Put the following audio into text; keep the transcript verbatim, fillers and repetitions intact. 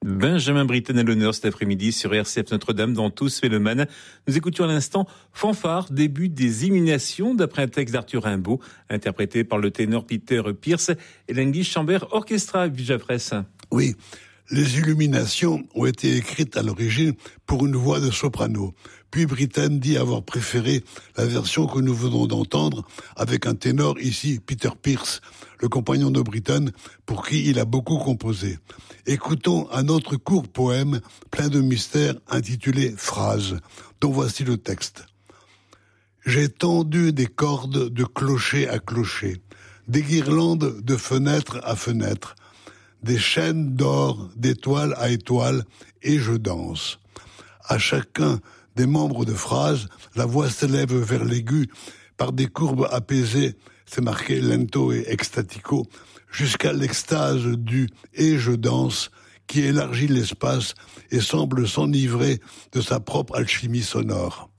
Benjamin Britten à l'honneur cet après-midi sur R C F Notre-Dame dans Tous Mélomanes. Nous écoutions à l'instant Fanfare, début des Illuminations, d'après un texte d'Arthur Rimbaud, interprété par le ténor Peter Pierce et l'English Chamber Orchestra, Vijafres. Oui, les Illuminations ont été écrites à l'origine pour une voix de soprano. Puis Britten dit avoir préféré la version que nous venons d'entendre avec un ténor, ici Peter Pierce, le compagnon de Britten, pour qui il a beaucoup composé. Écoutons un autre court poème plein de mystère intitulé « Phrases », dont voici le texte. « J'ai tendu des cordes de clocher à clocher, des guirlandes de fenêtre à fenêtre, des chaînes d'or d'étoile à étoile, et je danse. À chacun des membres de phrase, la voix s'élève vers l'aigu par des courbes apaisées, c'est marqué lento et extatico, jusqu'à l'extase du « et je danse » qui élargit l'espace et semble s'enivrer de sa propre alchimie sonore.